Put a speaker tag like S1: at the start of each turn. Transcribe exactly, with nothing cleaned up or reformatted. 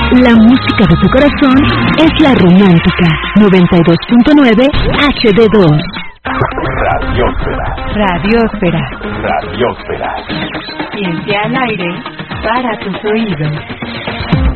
S1: La música de tu corazón es la romántica. noventa y dos punto nueve H D dos.
S2: Radiósfera.
S1: Radiósfera.
S2: Radiósfera.
S1: Ciencia al aire para tus oídos.